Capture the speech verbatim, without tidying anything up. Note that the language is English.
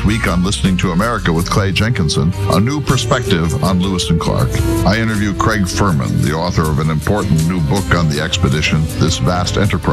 This week on Listening to America with Clay Jenkinson, a new perspective on Lewis and Clark. I interview Craig Furman, the author of an important new book on the expedition, This Vast Enterprise.